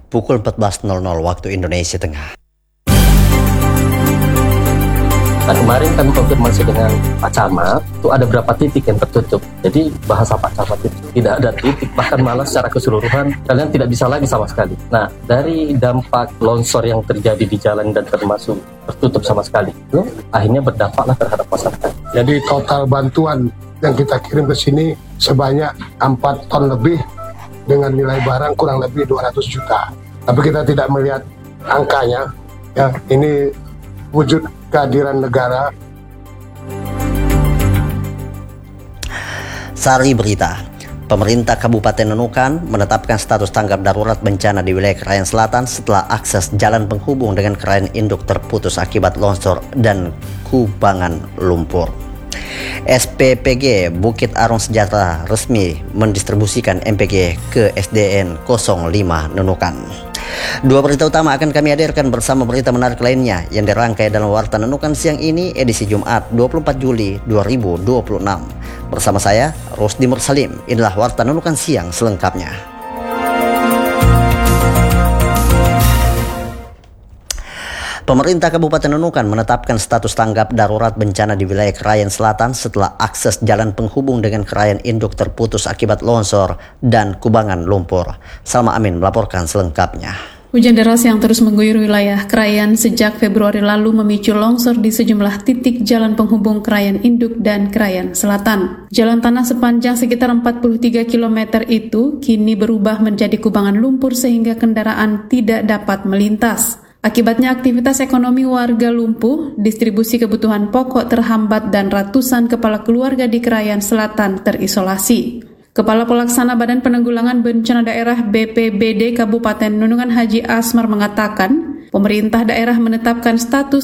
pukul 14.00 waktu Indonesia Tengah. Nah, kemarin kami konfirmasi dengan Pak Camat, itu ada berapa titik yang tertutup. Jadi bahasa Pak Camat itu tidak ada titik, bahkan malah secara keseluruhan kalian tidak bisa lagi sama sekali. Nah, dari dampak longsor yang terjadi di jalan dan termasuk tertutup sama sekali, itu akhirnya berdampaklah terhadap masyarakat. Jadi total bantuan yang kita kirim ke sini sebanyak 4 ton lebih dengan nilai barang kurang lebih 200 juta. Tapi kita tidak melihat angkanya, ya ini wujud kehadiran negara. Sari berita, pemerintah Kabupaten Nunukan menetapkan status tanggap darurat bencana di wilayah Krayan Selatan setelah akses jalan penghubung dengan Krayan Induk terputus akibat longsor dan kubangan lumpur. SPPG Bukit Arung Sejahtera resmi mendistribusikan MPG ke SDN 05 Nunukan. Dua berita utama akan kami hadirkan bersama berita menarik lainnya yang dirangkai dalam Warta Nunukan siang ini edisi Jumat 24 Juli 2026. Bersama saya, Rusdi Mursalim. Inilah Warta Nunukan siang selengkapnya. Pemerintah Kabupaten Nunukan menetapkan status tanggap darurat bencana di wilayah Krayan Selatan setelah akses jalan penghubung dengan Krayan Induk terputus akibat longsor dan kubangan lumpur. Salma Amin melaporkan selengkapnya. Hujan deras yang terus mengguyur wilayah Krayan sejak Februari lalu memicu longsor di sejumlah titik jalan penghubung Krayan Induk dan Krayan Selatan. Jalan tanah sepanjang sekitar 43 km itu kini berubah menjadi kubangan lumpur sehingga kendaraan tidak dapat melintas. Akibatnya aktivitas ekonomi warga lumpuh, distribusi kebutuhan pokok terhambat dan ratusan kepala keluarga di Krayan Selatan terisolasi. Kepala Pelaksana Badan Penanggulangan Bencana Daerah BPBD Kabupaten Nunukan Haji Asmar mengatakan, pemerintah daerah menetapkan status